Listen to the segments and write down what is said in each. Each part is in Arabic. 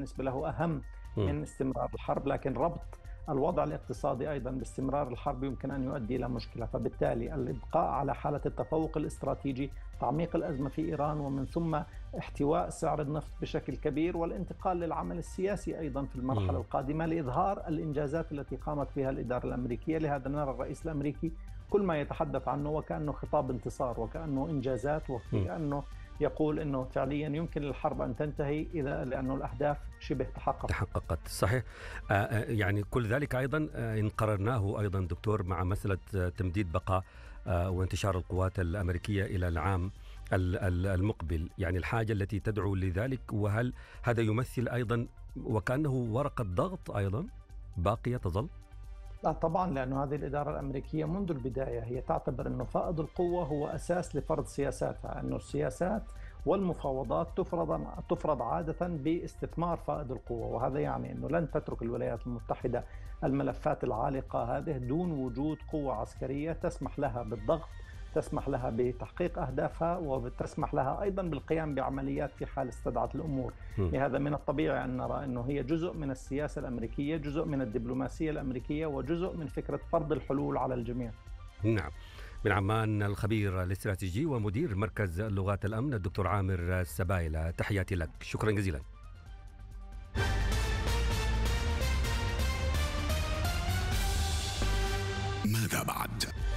بالنسبة له أهم من استمرار الحرب، لكن ربط الوضع الاقتصادي أيضا باستمرار الحرب يمكن أن يؤدي إلى مشكلة. فبالتالي الإبقاء على حالة التفوق الاستراتيجي، تعميق الأزمة في إيران، ومن ثم احتواء سعر النفط بشكل كبير، والانتقال للعمل السياسي أيضا في المرحلة القادمة لإظهار الإنجازات التي قامت بها الإدارة الأمريكية. لهذا نرى الرئيس الأمريكي كل ما يتحدث عنه وكأنه خطاب انتصار وكأنه إنجازات وكأنه يقول أنه فعليا يمكن للحرب أن تنتهي إذا لأنه الأهداف شبه تحققت. صحيح. يعني كل ذلك أيضا إن قررناه أيضا دكتور مع مسألة تمديد بقاء وانتشار القوات الأمريكية إلى العام المقبل، يعني الحاجة التي تدعو لذلك، وهل هذا يمثل أيضا وكأنه ورقة ضغط أيضا باقية تظل؟ لا طبعا، لأنه هذه الإدارة الأمريكية منذ البداية هي تعتبر أنه فائض القوة هو أساس لفرض سياساتها، أنه السياسات والمفاوضات تفرض عادة باستثمار فائض القوة، وهذا يعني أنه لن تترك الولايات المتحدة الملفات العالقة هذه دون وجود قوة عسكرية تسمح لها بالضغط، تسمح لها بتحقيق أهدافها، وتسمح لها أيضا بالقيام بعمليات في حال استدعت الأمور. لهذا من الطبيعي أن نرى أنه هي جزء من السياسة الأمريكية، جزء من الدبلوماسية الأمريكية، وجزء من فكرة فرض الحلول على الجميع. نعم. من عمان الخبير الاستراتيجي ومدير مركز لغات الأمن الدكتور عامر السبايلة، تحياتي لك، شكرا جزيلا. ماذا بعد؟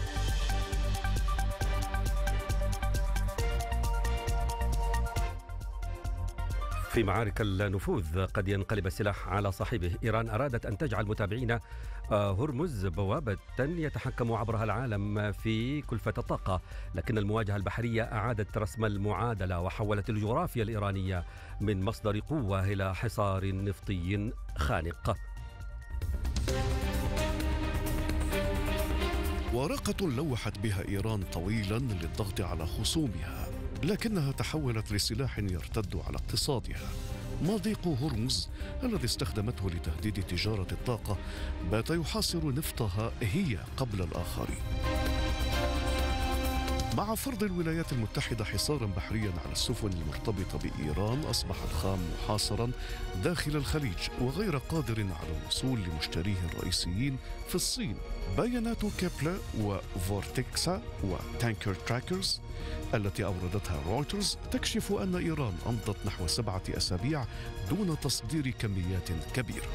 في معارك النفوذ قد ينقلب السلاح على صاحبه. إيران أرادت أن تجعل متابعين هرمز بوابة يتحكم عبرها العالم في كلفة الطاقة، لكن المواجهة البحرية أعادت رسم المعادلة وحولت الجغرافيا الإيرانية من مصدر قوة إلى حصار نفطي خانق. ورقة لوحت بها إيران طويلا للضغط على خصومها، لكنها تحولت لسلاح يرتد على اقتصادها. مضيق هرمز الذي استخدمته لتهديد تجارة الطاقة بات يحاصر نفطها هي قبل الآخرين. مع فرض الولايات المتحدة حصارا بحريا على السفن المرتبطة بإيران، أصبح الخام محاصرا داخل الخليج وغير قادر على الوصول لمشتريه الرئيسيين في الصين. بيانات كيبلر وفورتكسا وتانكر تراكرز التي أوردتها رويترز تكشف أن إيران أمضت نحو 7 أسابيع دون تصدير كميات كبيرة.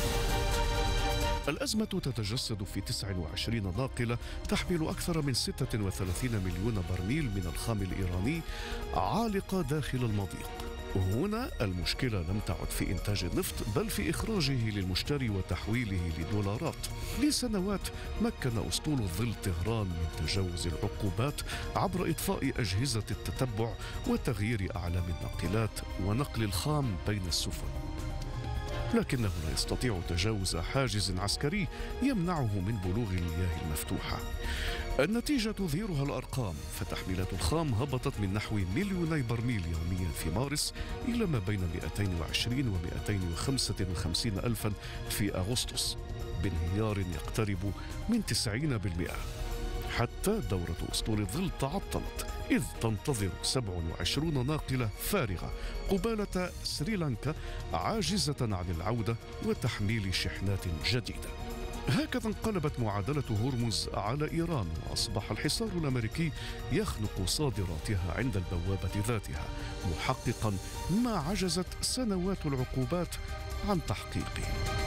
الأزمة تتجسد في 29 ناقلة تحمل أكثر من 36 مليون برميل من الخام الإيراني عالقة داخل المضيق. هنا المشكلة لم تعد في إنتاج النفط بل في إخراجه للمشتري وتحويله لدولارات. لسنوات مكن أسطول الظل طهران من تجاوز العقوبات عبر إطفاء أجهزة التتبع وتغيير أعلام الناقلات ونقل الخام بين السفن، لكنه لا يستطيع تجاوز حاجز عسكري يمنعه من بلوغ المياه المفتوحة. النتيجة تظهرها الأرقام، فتحميلات الخام هبطت من نحو 2,000,000 برميل يوميا في مارس إلى ما بين 220 و 255 ألفا في أغسطس، بانهيار يقترب من 90%. حتى دورة أسطول الظل تعطلت، إذ تنتظر 27 ناقلة فارغة قبالة سريلانكا عاجزة عن العودة وتحميل شحنات جديدة. هكذا انقلبت معادلة هرمز على إيران، وأصبح الحصار الأمريكي يخنق صادراتها عند البوابة ذاتها، محققا ما عجزت سنوات العقوبات عن تحقيقه.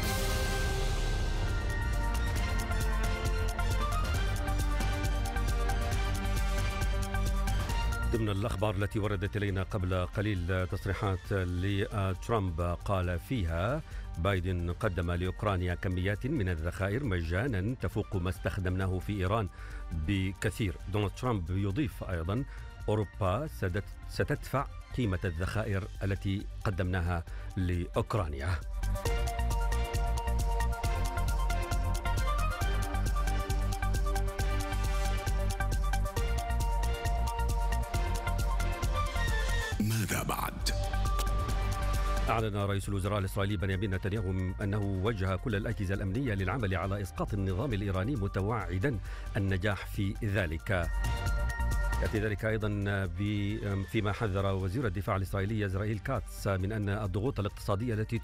ضمن الأخبار التي وردت إلينا قبل قليل تصريحات لترامب قال فيها بايدن قدم لأوكرانيا كميات من الذخائر مجانا تفوق ما استخدمناه في إيران بكثير. دونالد ترامب يضيف أيضا أوروبا ستدفع قيمة الذخائر التي قدمناها لأوكرانيا. ماذا بعد؟ أعلن رئيس الوزراء الإسرائيلي بنيامين نتنياهو أنه وجه كل الأجهزة الأمنية للعمل على إسقاط النظام الإيراني، متوعدا النجاح في ذلك. يأتي ذلك أيضا فيما حذر وزير الدفاع الإسرائيلي إسرائيل كاتس من أن الضغوط الاقتصادية التي